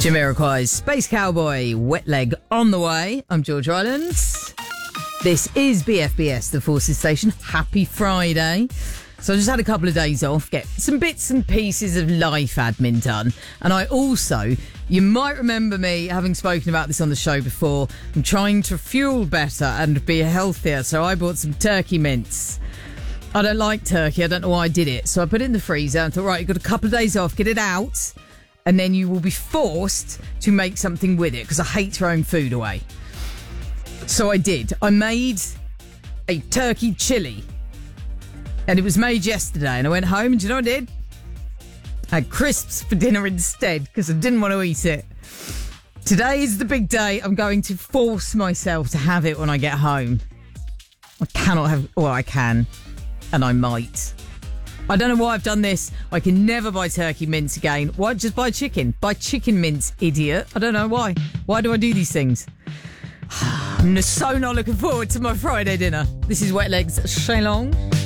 Jamiroquai's Space Cowboy, Wet Leg on the way. I'm George Rylands. This is BFBS, the Forces Station. Happy Friday. So I just had a couple of days off, get some bits and pieces of life admin done. And I also, you might remember me having spoken about this on the show before, I'm trying to fuel better and be healthier. So I bought some turkey mince. I don't like turkey. I don't know why I did it. So I put it in the freezer and thought, right, you've got a couple of days off, get it out. And then you will be forced to make something with it because I hate throwing food away. So I did. I made a turkey chili. And it was made yesterday. And I went home and do you know what I did? I had crisps for dinner instead because I didn't want to eat it. Today is the big day. I'm going to force myself to have it when I get home. I cannot have... Well, I can. And I might. I don't know why I've done this. I can never buy turkey mince again. Why? Just buy chicken. Buy chicken mince, idiot. I don't know why. Why do I do these things? I'm so not looking forward to my Friday dinner. This is Wet Legs Shalong.